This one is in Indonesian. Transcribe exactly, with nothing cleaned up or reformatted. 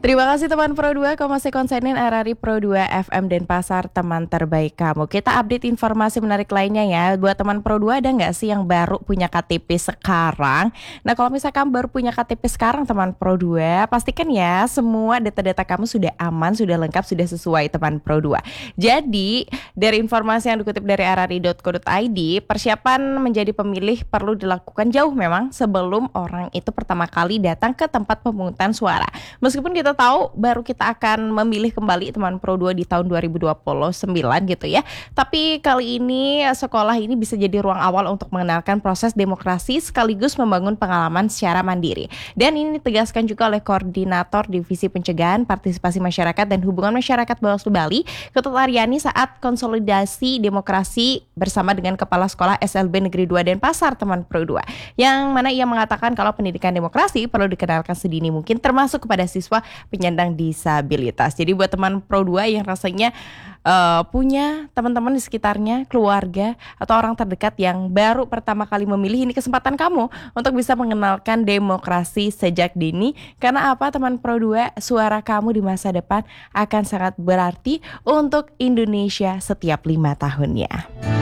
Terima kasih teman Pro dua, kau masih konsenin R R I Pro dua F M Denpasar, teman terbaik kamu. Kita update informasi menarik lainnya ya. Buat teman Pro dua, ada nggak sih yang baru punya K T P sekarang? Nah, kalau misalkan baru punya K T P sekarang teman Pro dua, pastikan ya semua data-data kamu sudah aman, sudah lengkap, sudah sesuai teman Pro dua. Jadi, dari informasi yang dikutip dari r r i dot co dot i d, persiapan menjadi pemilih perlu dilakukan jauh memang sebelum orang itu pertama kali datang ke tempat pemungutan suara. Meskipun kita tahu baru kita akan memilih kembali teman Pro dua di tahun dua ribu dua puluh sembilan gitu ya. Tapi kali ini sekolah ini bisa jadi ruang awal untuk mengenalkan proses demokrasi sekaligus membangun pengalaman secara mandiri. Dan ini ditegaskan juga oleh Koordinator Divisi Pencegahan Partisipasi Masyarakat dan Hubungan Masyarakat Bawaslu Bali, Ketut Aryani, saat konsolidasi demokrasi bersama dengan Kepala Sekolah S L B Negeri dua Denpasar teman Pro dua. Yang mana ia mengatakan kalau pendidikan demokrasi perlu dikenalkan sedini mungkin termasuk kepada siswa penyandang disabilitas. Jadi buat teman Pro dua yang rasanya uh, punya teman-teman di sekitarnya, keluarga atau orang terdekat yang baru pertama kali memilih, ini kesempatan kamu untuk bisa mengenalkan demokrasi sejak dini. Karena apa teman Pro dua, suara kamu di masa depan akan sangat berarti untuk Indonesia setiap lima tahunnya.